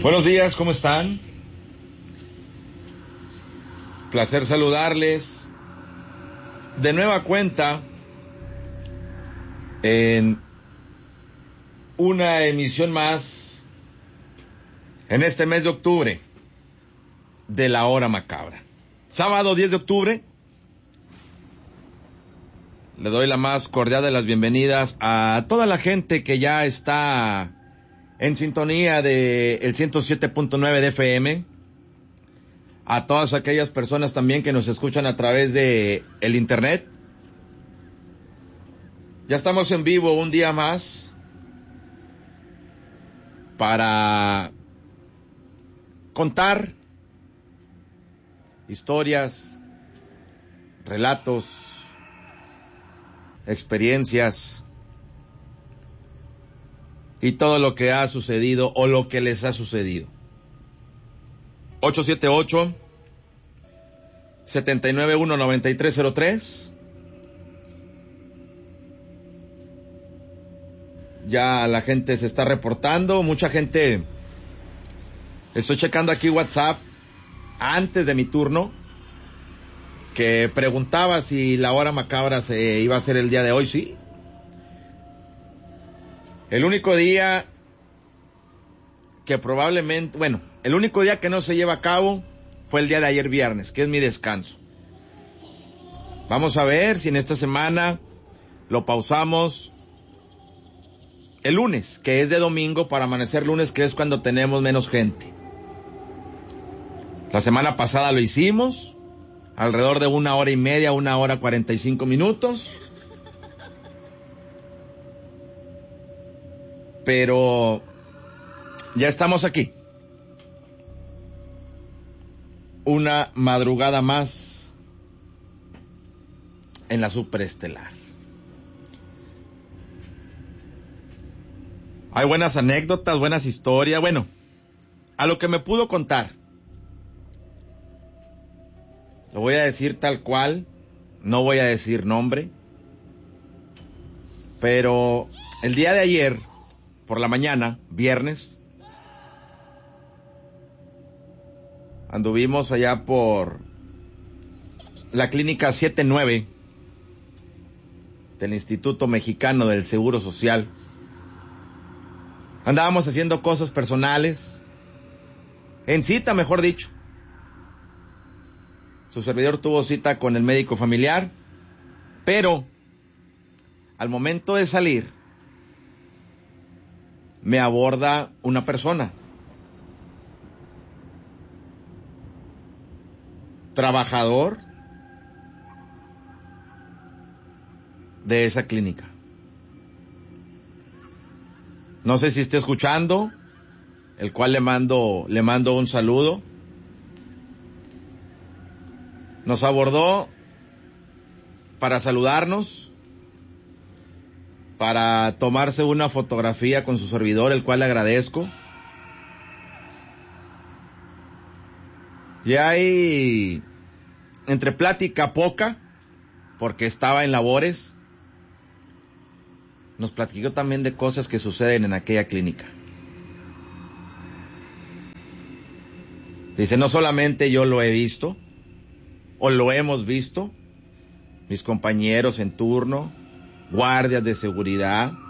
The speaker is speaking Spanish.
Buenos días, ¿cómo están? Placer saludarles de nueva cuenta en una emisión más en este mes de octubre de La Hora Macabra. Sábado 10 de octubre. Le doy la más cordial de las bienvenidas a toda la gente que ya está en sintonía de el 107.9 de FM, a todas aquellas personas también que nos escuchan a través de el internet. Ya estamos en vivo un día más para contar historias, relatos, experiencias y todo lo que ha sucedido o lo que les ha sucedido. 878-791-9303. Ya la gente se está reportando, mucha gente. Estoy checando aquí WhatsApp antes de mi turno, que preguntaba si la hora macabra se iba a hacer el día de hoy. Sí. El único día que probablemente, el único día que no se lleva a cabo fue el día de ayer viernes, que es mi descanso. Vamos a ver si en esta semana lo pausamos el lunes, que es de domingo, para amanecer lunes, que es cuando tenemos menos gente. La semana pasada lo hicimos, alrededor de 1 hora y media, 1 hora 45 minutos. Pero ya estamos aquí. Una madrugada más en la superestelar. Hay buenas anécdotas, buenas historias. Bueno, a lo que me pudo contar, lo voy a decir tal cual, no voy a decir nombre, pero el día de ayer, por la mañana, viernes, anduvimos allá por la clínica 79 del Instituto Mexicano del Seguro Social. Andábamos haciendo cosas personales, en cita, mejor dicho. Su servidor tuvo cita con el médico familiar, pero al momento de salir me aborda una persona, trabajador de esa clínica. No sé si esté escuchando, el cual le mando un saludo. Nos abordó para saludarnos, para tomarse una fotografía con su servidor, el cual le agradezco. Y hay, entre plática poca, porque estaba en labores, nos platicó también de cosas que suceden en aquella clínica. Dice, no solamente yo lo he visto, o lo hemos visto, mis compañeros en turno, guardias de seguridad,